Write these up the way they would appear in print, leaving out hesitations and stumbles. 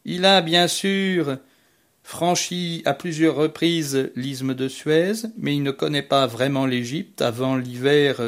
Il a bien sûr franchi à plusieurs reprises l'isthme de Suez, mais il ne connaît pas vraiment l'Égypte avant l'hiver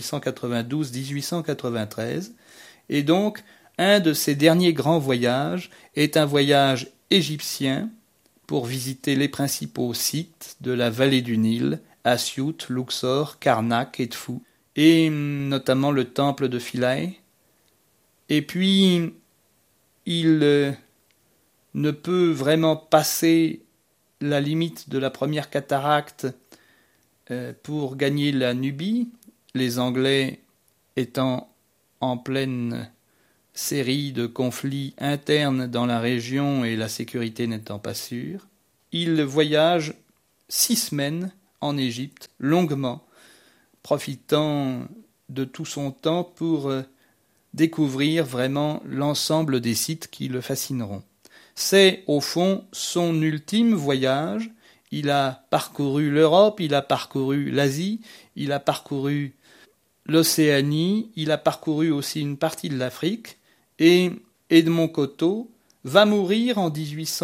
1892-1893. Et donc, un de ses derniers grands voyages est un voyage égyptien pour visiter les principaux sites de la vallée du Nil, Assiout, Luxor, Karnak, Edfou, et notamment le temple de Philae. Et puis, il ne peut vraiment passer la limite de la première cataracte pour gagner la Nubie, les Anglais étant en pleine série de conflits internes dans la région et la sécurité n'étant pas sûre. Il voyage 6 semaines en Égypte, longuement, profitant de tout son temps pour découvrir vraiment l'ensemble des sites qui le fascineront. C'est, au fond, son ultime voyage. Il a parcouru l'Europe, il a parcouru l'Asie, il a parcouru l'Océanie, il a parcouru aussi une partie de l'Afrique, et Edmond Cottaux va mourir en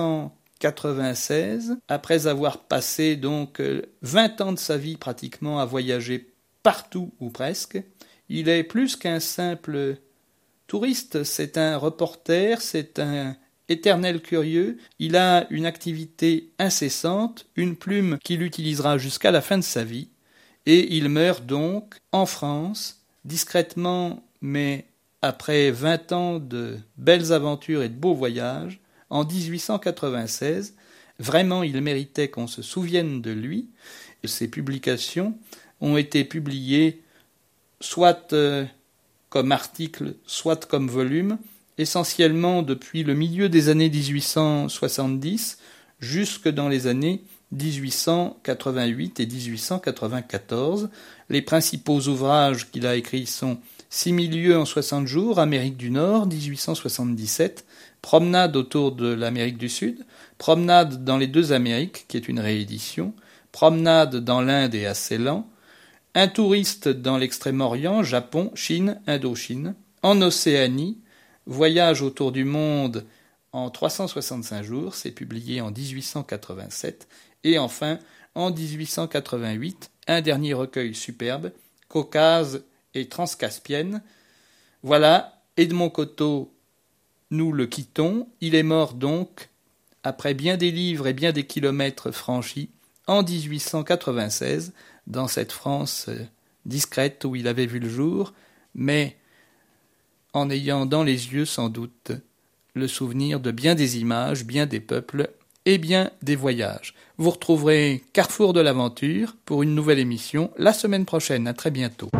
1896, après avoir passé donc 20 ans de sa vie pratiquement à voyager partout ou presque. Il est plus qu'un simple touriste, c'est un reporter, c'est un éternel curieux, il a une activité incessante, une plume qu'il utilisera jusqu'à la fin de sa vie, et il meurt donc en France, discrètement, mais après 20 ans de belles aventures et de beaux voyages, en 1896. Vraiment, il méritait qu'on se souvienne de lui. Ses publications ont été publiées soit comme articles, soit comme volumes, essentiellement depuis le milieu des années 1870 jusque dans les années 1888 et 1894. Les principaux ouvrages qu'il a écrits sont 6000 lieues en 60 jours, Amérique du Nord, 1877, Promenade autour de l'Amérique du Sud, Promenade dans les deux Amériques, qui est une réédition, Promenade dans l'Inde et à Ceylan, Un touriste dans l'Extrême-Orient, Japon, Chine, Indochine, en Océanie, Voyage autour du monde en 365 jours, c'est publié en 1887, et enfin, en 1888, un dernier recueil superbe, Caucase et Transcaspienne. Voilà, Edmond Cottaux, nous le quittons. Il est mort donc, après bien des livres et bien des kilomètres franchis, en 1896, dans cette France discrète où il avait vu le jour, mais en ayant dans les yeux sans doute le souvenir de bien des images, bien des peuples et bien des voyages. Vous retrouverez Carrefour de l'aventure pour une nouvelle émission la semaine prochaine. À très bientôt.